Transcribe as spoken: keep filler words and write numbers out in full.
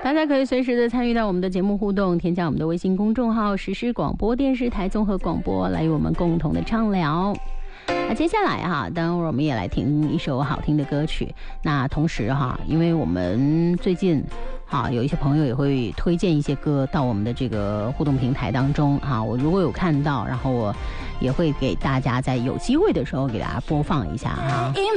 大家可以随时的参与到我们的节目互动，添加我们的微信公众号实时广播电视台综合广播，来与我们共同的畅聊。那接下来哈，当然我们也来听一首好听的歌曲。那同时哈，因为我们最近哈有一些朋友也会推荐一些歌到我们的这个互动平台当中哈，我如果有看到，然后我也会给大家在有机会的时候给大家播放一下哈。